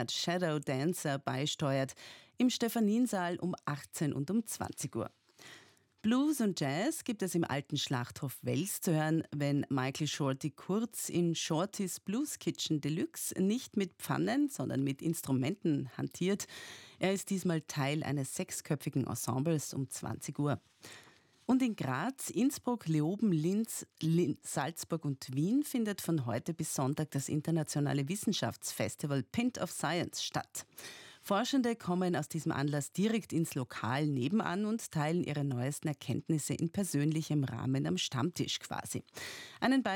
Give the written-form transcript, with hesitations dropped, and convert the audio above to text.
Konzert Shadow Dancer beisteuert im Stephaniensaal um 18 und um 20 Uhr. Blues und Jazz gibt es im alten Schlachthof Wels zu hören, wenn Michael Shorty Kurz in Shortys Blues Kitchen Deluxe nicht mit Pfannen, sondern mit Instrumenten hantiert. Er ist diesmal Teil eines 6-köpfigen Ensembles um 20 Uhr. Und in Graz, Innsbruck, Leoben, Linz, Salzburg und Wien findet von heute bis Sonntag das internationale Wissenschaftsfestival Pint of Science statt. Forschende kommen aus diesem Anlass direkt ins Lokal nebenan und teilen ihre neuesten Erkenntnisse in persönlichem Rahmen am Stammtisch quasi. Einen